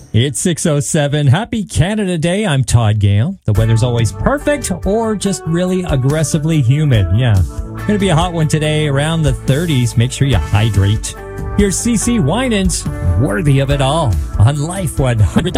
It's 6:07. Happy Canada Day. I'm Todd Gale. The weather's always perfect or just really aggressively humid. Yeah. Going to be a hot one today, around the 30s. Make sure you hydrate. Here's CeCe Winans, Worthy of It All, on Life 100.